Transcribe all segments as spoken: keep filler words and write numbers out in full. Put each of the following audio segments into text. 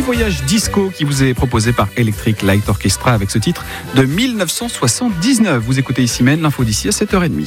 voyage disco qui vous est proposé par Electric Light Orchestra avec ce titre de dix-neuf cent soixante-dix-neuf. Vous écoutez ici même l'info d'ici à sept heures trente.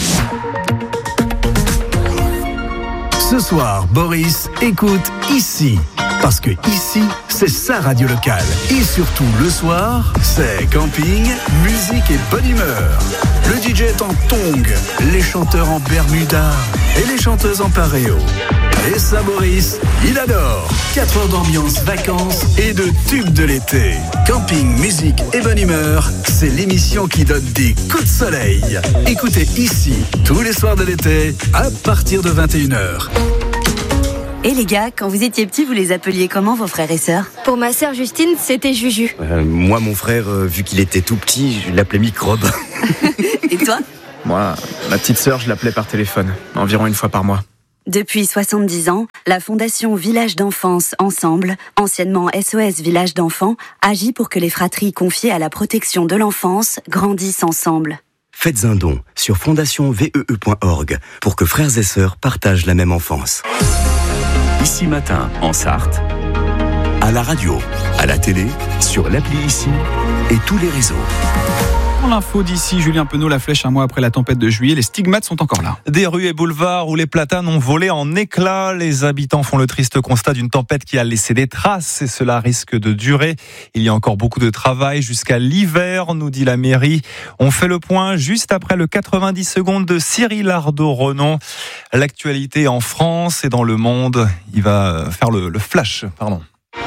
Ce soir, Boris écoute ici. Parce que ici, c'est sa radio locale. Et surtout, le soir, c'est camping, musique et bonne humeur. Le D J est en tongs, les chanteurs en bermuda et les chanteuses en paréo. Et ça, Boris, il adore. quatre heures d'ambiance, vacances et de tubes de l'été. Camping, musique et bonne humeur, c'est l'émission qui donne des coups de soleil. Écoutez ici, tous les soirs de l'été, à partir de vingt et une heures. Et les gars, quand vous étiez petits, vous les appeliez comment, vos frères et sœurs ? Pour ma sœur Justine, c'était Juju. Euh, moi, mon frère, euh, vu qu'il était tout petit, je l'appelais Microbe. Et toi ? Moi, ma petite sœur, je l'appelais par téléphone, environ une fois par mois. Depuis soixante-dix ans, la Fondation Village d'Enfance Ensemble, anciennement S O S Village d'Enfants, agit pour que les fratries confiées à la protection de l'enfance grandissent ensemble. Faites un don sur fondation v e e point org pour que frères et sœurs partagent la même enfance. Ici Matin, en Sarthe, à la radio, à la télé, sur l'appli Ici et tous les réseaux. Pour l'info d'ici, Julien Penaud, la flèche un mois après la tempête de juillet, les stigmates sont encore là. Des rues et boulevards où les platanes ont volé en éclats. Les habitants font le triste constat d'une tempête qui a laissé des traces et cela risque de durer. Il y a encore beaucoup de travail jusqu'à l'hiver, nous dit la mairie. On fait le point juste après le quatre-vingt-dix secondes de Cyril Ardo-Renon. L'actualité en France et dans le monde. Il va faire le, le flash, pardon.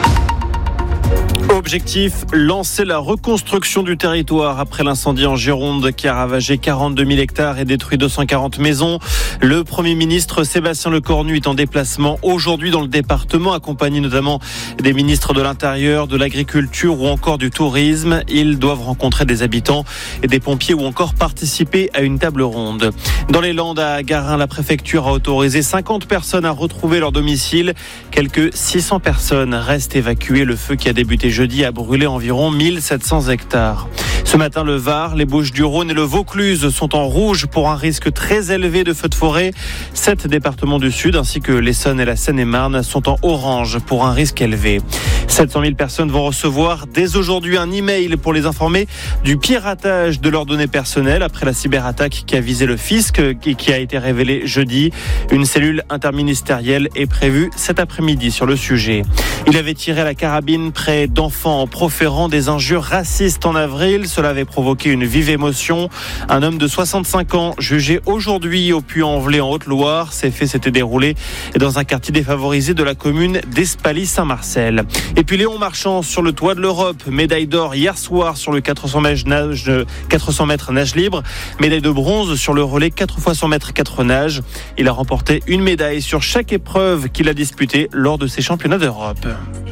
Objectif, lancer la reconstruction du territoire après l'incendie en Gironde qui a ravagé quarante-deux mille hectares et détruit deux cent quarante maisons. Le Premier ministre Sébastien Lecornu est en déplacement aujourd'hui dans le département, accompagné notamment des ministres de l'Intérieur, de l'Agriculture ou encore du Tourisme. Ils doivent rencontrer des habitants et des pompiers ou encore participer à une table ronde. Dans les Landes, à Garin, la préfecture a autorisé cinquante personnes à retrouver leur domicile. Quelques six cents personnes restent évacuées. Le feu qui a débuté jeudi a brûlé environ mille sept cents hectares. Ce matin, le Var, les Bouches-du-Rhône et le Vaucluse sont en rouge pour un risque très élevé de feux de forêt. Sept départements du Sud ainsi que l'Essonne et la Seine-et-Marne sont en orange pour un risque élevé. sept cent mille personnes vont recevoir dès aujourd'hui un email pour les informer du piratage de leurs données personnelles après la cyberattaque qui a visé le fisc et qui a été révélée jeudi. Une cellule interministérielle est prévue cet après-midi sur le sujet. Il avait tiré à la carabine près d'enfants en proférant des injures racistes en avril. Cela avait provoqué une vive émotion. Un homme de soixante-cinq ans, jugé aujourd'hui au Puy-en-Velay en Haute-Loire. Ces faits s'étaient déroulés dans un quartier défavorisé de la commune d'Espaly-Saint-Marcel. Et puis Léon Marchand sur le toit de l'Europe. Médaille d'or hier soir sur le quatre cents mètres nage, quatre cents mètres nage libre. Médaille de bronze sur le relais quatre fois cent mètres quatre nage. Il a remporté une médaille sur chaque épreuve qu'il a disputée lors de ces championnats d'Europe.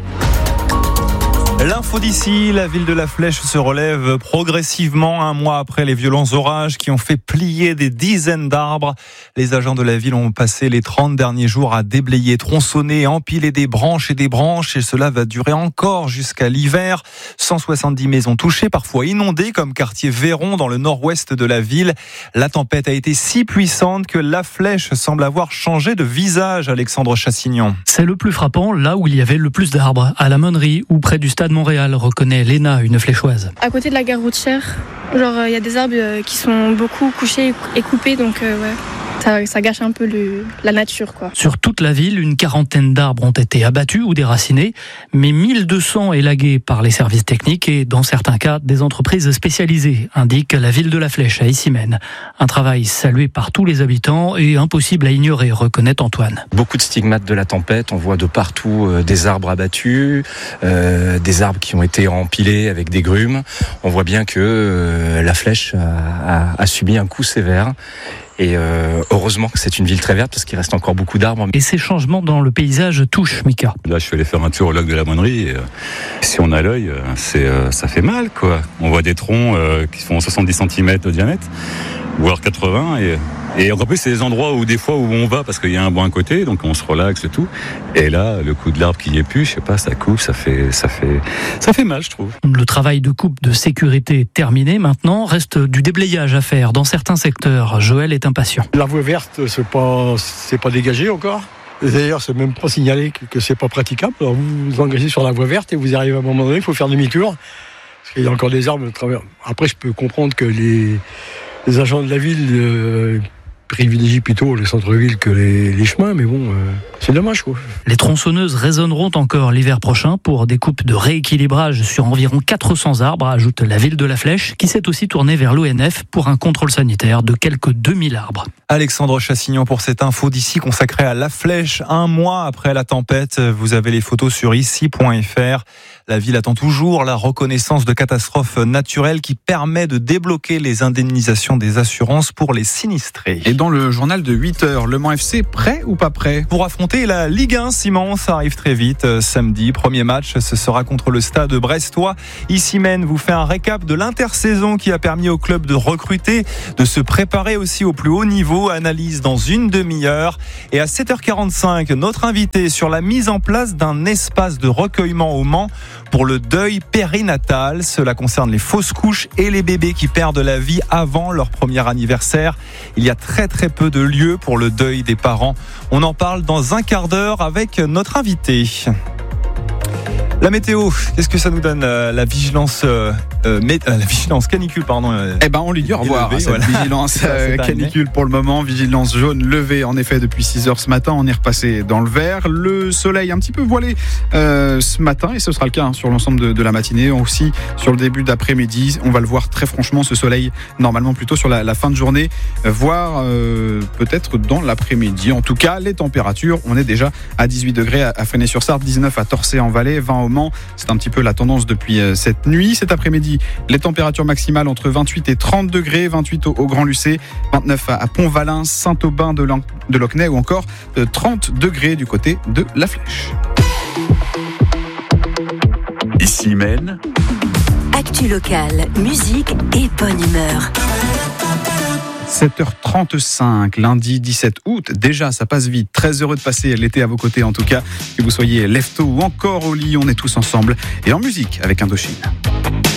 L'info d'ici, la ville de la Flèche se relève progressivement un mois après les violents orages qui ont fait plier des dizaines d'arbres. Les agents de la ville ont passé les trente derniers jours à déblayer, tronçonner, empiler des branches et des branches et cela va durer encore jusqu'à l'hiver. cent soixante-dix maisons touchées, parfois inondées comme quartier Véron dans le nord-ouest de la ville. La tempête a été si puissante que la Flèche semble avoir changé de visage, Alexandre Chassignon. C'est le plus frappant là où il y avait le plus d'arbres, à la Monnerie ou près du stade Montréal, reconnaît Léna, une fléchoise. À côté de la gare routière, genre il euh, y a des arbres euh, qui sont beaucoup couchés et coupés, donc euh, ouais. Ça, ça gâche un peu le, la nature, quoi. Sur toute la ville, une quarantaine d'arbres ont été abattus ou déracinés, mais mille deux cents élagués par les services techniques et, dans certains cas, des entreprises spécialisées, indique la ville de la Flèche à Issymène. Un travail salué par tous les habitants et impossible à ignorer, reconnaît Antoine. Beaucoup de stigmates de la tempête, on voit de partout euh, des arbres abattus, euh, des arbres qui ont été empilés avec des grumes. On voit bien que euh, la Flèche a, a, a subi un coup sévère. Et euh, heureusement que c'est une ville très verte parce qu'il reste encore beaucoup d'arbres. Et ces changements dans le paysage touchent Mika. Là, je suis allé faire un tour au lac de la Monnerie. Et, euh, si on a l'œil, euh, c'est, euh, ça fait mal, quoi. On voit des troncs euh, qui font soixante-dix centimètres de diamètre, voire quatre-vingts. Et, et encore plus, c'est des endroits où des fois où on va parce qu'il y a un banc à côté, donc on se relaxe et tout. Et là, le coup de l'arbre qui y est plus, je sais pas, ça coupe, ça fait, ça fait, ça fait mal, je trouve. Le travail de coupe de sécurité est terminé. Maintenant, reste du déblayage à faire dans certains secteurs. Joël est impatient. La voie verte, c'est pas, c'est pas dégagé encore. D'ailleurs, c'est même pas signalé que, que c'est pas praticable. Alors vous vous engagez sur la voie verte et vous arrivez à un moment donné, il faut faire demi-tour. Parce qu'il y a encore des arbres de travers. Après, je peux comprendre que les, les agents de la ville euh, privilégient plutôt les centres-villes que les, les chemins, mais bon, euh, c'est dommage, quoi. Les tronçonneuses résonneront encore l'hiver prochain pour des coupes de rééquilibrage sur environ quatre cents arbres, ajoute la ville de La Flèche, qui s'est aussi tournée vers l'O N F pour un contrôle sanitaire de quelques deux mille arbres. Alexandre Chassignon pour cette info d'ici consacrée à La Flèche. Un mois après la tempête, vous avez les photos sur ici point f r. La ville attend toujours la reconnaissance de catastrophe naturelle qui permet de débloquer les indemnisations des assurances pour les sinistrés. Et dans le journal de huit heures, Le Mans F C prêt ou pas prêt pour affronter la Ligue un, Simon, ça arrive très vite. Samedi, premier match, ce sera contre le Stade brestois. Issy-Menne vous fait un récap de l'intersaison qui a permis au club de recruter, de se préparer aussi au plus haut niveau. Analyse dans une demi-heure. Et à sept heures quarante-cinq, notre invité sur la mise en place d'un espace de recueillement au Mans pour le deuil périnatal. Cela concerne les fausses couches et les bébés qui perdent la vie avant leur premier anniversaire. Il y a très très peu de lieux pour le deuil des parents. On en parle dans un quart d'heure avec notre invité. La météo, qu'est-ce que ça nous donne, euh, la vigilance, euh, euh, mé- euh, la vigilance canicule, pardon. Euh, eh ben, on lui dit au revoir. Levé, cette voilà. vigilance euh, canicule pour le moment, vigilance jaune levée en effet depuis six heures ce matin. On est repassé dans le vert. Le soleil un petit peu voilé euh, ce matin et ce sera le cas hein, sur l'ensemble de, de la matinée, aussi sur le début d'après-midi. On va le voir très franchement, ce soleil normalement plutôt sur la, la fin de journée, euh, voire euh, peut-être dans l'après-midi. En tout cas, les températures, on est déjà à dix-huit degrés à, à Fresnay-sur-Sarthe, dix-neuf à Torcé-en-Vallée, vingt au Mans. C'est un petit peu la tendance depuis cette nuit. Cet après-midi, les températures maximales entre vingt-huit et trente degrés, vingt-huit au, au Grand Lucé, vingt-neuf à Pont-Valin, Saint-Aubin de, de Locnay ou encore trente degrés du côté de La Flèche. Issy-Menne. Actu locale, musique et bonne humeur. sept heures trente-cinq, lundi dix-sept août. Déjà, ça passe vite. Très heureux de passer l'été à vos côtés, en tout cas. Que vous soyez lève-tôt ou encore au lit, on est tous ensemble. Et en musique avec Indochine.